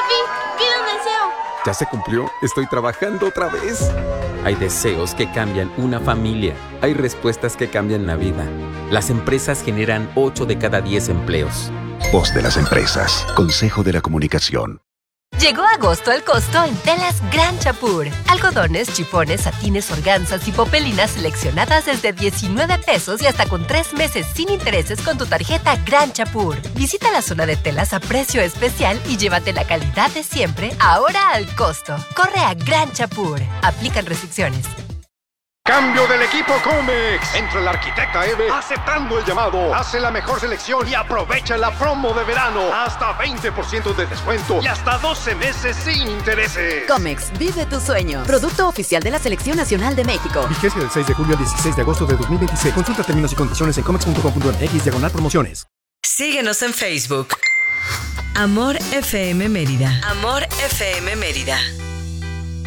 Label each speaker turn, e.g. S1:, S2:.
S1: Papi, pide un deseo.
S2: ¿Ya se cumplió? Estoy trabajando otra vez. Hay deseos que cambian una familia. Hay respuestas que cambian la vida. Las empresas generan 8 de cada 10 empleos.
S3: Voz de las empresas. Consejo de la Comunicación.
S4: Llegó agosto al costo en Telas Gran Chapur. Algodones, chifones, satines, organzas y popelinas seleccionadas desde 19 pesos y hasta con 3 meses sin intereses con tu tarjeta Gran Chapur. Visita la zona de telas a precio especial y llévate la calidad de siempre, ahora al costo. Corre a Gran Chapur. Aplican restricciones.
S5: Cambio del equipo Comex. Entra el arquitecta Eve aceptando el llamado. Hace la mejor selección y aprovecha la promo de verano. Hasta 20% de descuento y hasta 12 meses sin intereses.
S6: Comex, vive tu sueño. Producto oficial de la Selección Nacional de México.
S7: Vigencia del 6 de julio al 16 de agosto de 2026. Consulta términos y condiciones en comex.com.mx/promociones.
S8: Síguenos en Facebook. Amor FM Mérida. Amor FM Mérida.